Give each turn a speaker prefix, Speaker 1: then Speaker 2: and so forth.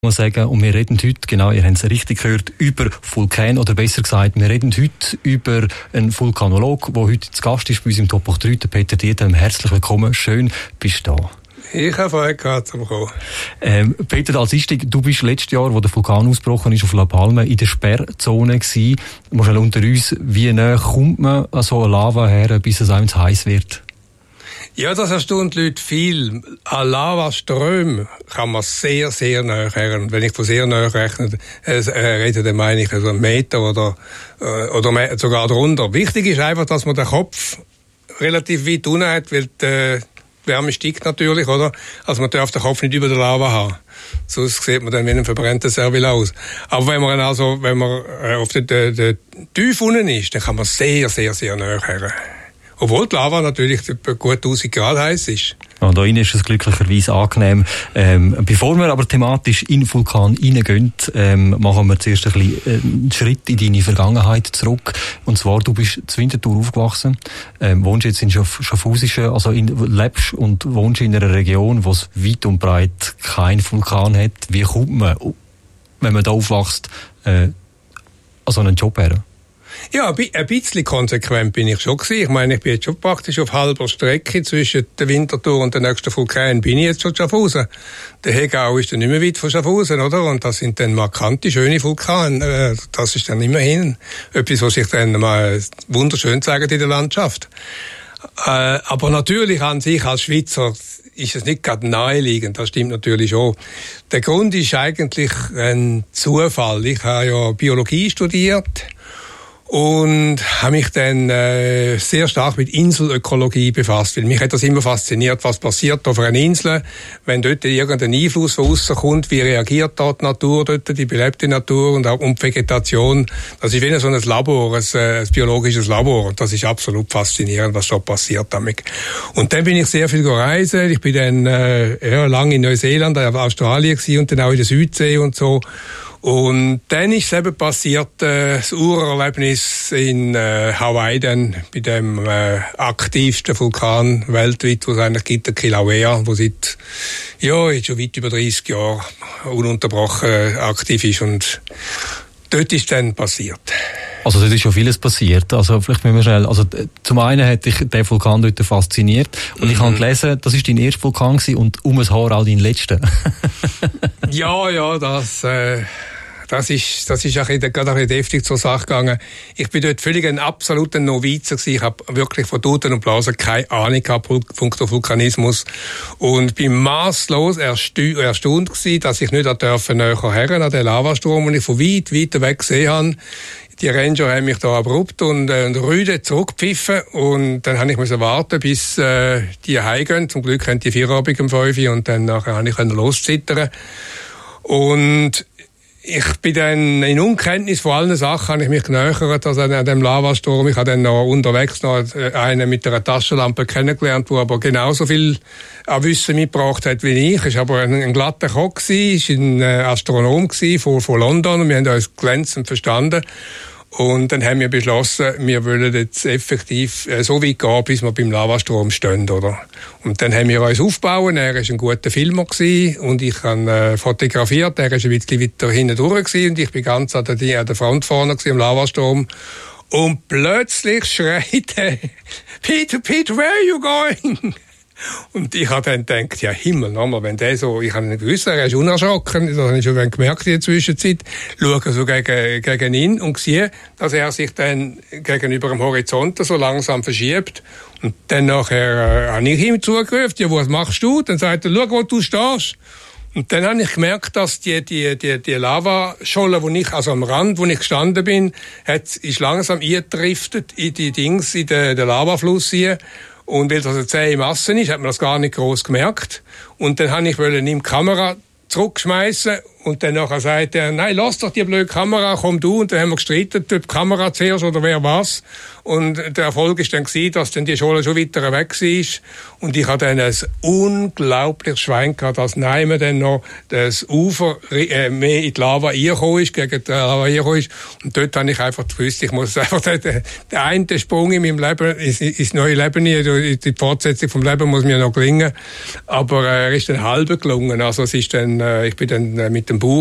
Speaker 1: muss sagen, und wir reden heute, genau, ihr habt es richtig gehört, über Vulkan, oder besser gesagt, wir reden heute über einen Vulkanolog, der heute zu Gast ist bei uns im Top 3, der Peter Diethelm. Herzlich willkommen, schön bist du da.
Speaker 2: Ich habe Freude gehabt, zum Kommen.
Speaker 1: Peter, als Einstieg, du bist letztes Jahr, wo der Vulkan ausgebrochen ist, auf La Palma in der Sperrzone gewesen. Mal schnell unter uns, wie näher kommt man an so eine Lava her, bis es einem zu heiß wird?
Speaker 2: Ja, das erstaunt die Leute viel. An Lavaströmen kann man sehr, sehr nahe her. Und wenn ich von sehr nahe rede, dann meine ich also einen Meter oder sogar drunter. Wichtig ist einfach, dass man den Kopf relativ weit unten hat, weil die Wärme steigt natürlich, oder? Also man darf den Kopf nicht über der Lava haben. Sonst sieht man dann wie ein verbrannter Servil aus. Aber wenn man auf der Tief unten ist, dann kann man sehr, sehr, sehr nahe her. Obwohl die Lava natürlich gut 1000 Grad heiß ist.
Speaker 1: Und da ist es glücklicherweise angenehm. Bevor wir aber thematisch in den Vulkan reingehen, machen wir zuerst ein bisschen einen Schritt in deine Vergangenheit zurück. Und zwar, du bist in Winterthur aufgewachsen, wohnst jetzt in Schaffhausischen, also lebst und wohnst in einer Region, wo es weit und breit keinen Vulkan hat. Wie kommt man, wenn man da aufwächst, an so einen Job her?
Speaker 2: Ja, ein bisschen konsequent bin ich schon gewesen. Ich meine, ich bin jetzt schon praktisch auf halber Strecke zwischen der Winterthur und der nächsten Vulkan bin ich jetzt schon Schaffhausen. Der Hegau ist dann nicht mehr weit von Schaffhausen, oder? Und das sind dann markante, schöne Vulkane. Das ist dann immerhin etwas, was sich dann mal wunderschön zeigt in der Landschaft. Aber natürlich an sich als Schweizer ist es nicht gerade naheliegend, das stimmt natürlich schon. Der Grund ist eigentlich ein Zufall. Ich habe ja Biologie studiert und habe mich dann sehr stark mit Inselökologie befasst, weil mich hat das immer fasziniert, was passiert auf einer Insel, wenn dort irgendein Einfluss von außen kommt, wie reagiert dort die Natur, dort die belebte Natur und auch die Vegetation. Das ist wie so ein Labor, ein biologisches Labor, und das ist absolut faszinierend, was dort passiert damit. Und dann bin ich sehr viel gereist. Ich bin dann lange in Neuseeland, Australien gewesen und dann auch in der Südsee und so. Und dann ist es eben passiert, das Urerlebnis in Hawaii, dann bei dem aktivsten Vulkan weltweit, wo es eigentlich gibt, der Kilauea, wo seit jetzt schon weit über 30 Jahren ununterbrochen aktiv ist. Und dort ist dann passiert.
Speaker 1: Also dort ist schon vieles passiert. Also vielleicht müssen wir schnell. Also zum einen hat dich der Vulkan dort fasziniert. Und ich habe gelesen, das ist dein erster Vulkan gewesen und um ein Haar auch dein letzter.
Speaker 2: Ja, das ist gerade ein bisschen deftig zur Sache gegangen. Ich bin dort völlig ein absoluter Novize gewesen. Ich habe wirklich von Toten und Blasen keine Ahnung gehabt, punkto Vulkanismus. Und bin maßlos erstaunt gewesen, dass ich nicht näher her an den Lavasturm, und ich von weit weg gesehen habe. Die Ranger haben mich da abrupt und rüde zurückgepfiffen, und dann habe ich warten, bis die heimgehen. Zum Glück haben die Feierabend um 5 Uhr, und dann nachher habe ich loszittern. Und ich bin dann in Unkenntnis von allen Sachen, habe ich mich genähert an dem Lavasturm. Ich habe dann noch unterwegs einen mit einer Taschenlampe kennengelernt, der aber genauso viel an Wissen mitgebracht hat wie ich. Er war aber ein glatter Koch, war ein Astronom von London, und wir haben uns glänzend verstanden. Und dann haben wir beschlossen, wir wollen jetzt effektiv so weit gehen, bis wir beim Lavastrom stehen, oder? Und dann haben wir uns aufgebaut. Er war ein guter Filmer gewesen, und ich habe fotografiert. Er war ein bisschen weiter hinten durch gewesen, und ich bin ganz an der Front vorne gewesen, am Lavastrom. Und plötzlich schreit er, Peter, where are you going? Und ich habe dann gedacht, ja Himmel, nochmal, wenn der so, ich habe nicht gewusst, er ist unerschrocken, das habe ich schon gemerkt in der Zwischenzeit, schaue so gegen ihn und sehe, dass er sich dann gegenüber dem Horizont so langsam verschiebt. Und dann nachher habe ich ihm zugerufen, ja, was machst du? Dann sagt er, schau, wo du stehst. Und dann habe ich gemerkt, dass die Lavascholle, also am Rand, wo ich gestanden bin, ist langsam eingedriftet in die Dings, in den Lavafluss hier. Und weil das eine zähe Masse ist, hat man das gar nicht groß gemerkt. Und dann wollte ich ihm die Kamera zurückschmeißen, und dann nachher sagt er, nein, lass doch die blöde Kamera, komm du. Und dann haben wir gestritten, ob die Kamera zuerst oder wer was. Und der Erfolg ist dann gewesen, dass dann die Schule schon weiter weg war. Und ich hatte dann ein unglaubliches Schwein gehabt, dass nein, dann noch das Ufer mehr in die Lava reingekommen ist, gegen die Lava reingekommen ist. Und dort habe ich einfach gewusst, ich muss einfach den einen Sprung in meinem Leben, ins neue Leben, die Fortsetzung vom Leben muss mir noch gelingen. Aber er ist dann halb gelungen. Also es ist dann, ich bin dann mit dem Bauch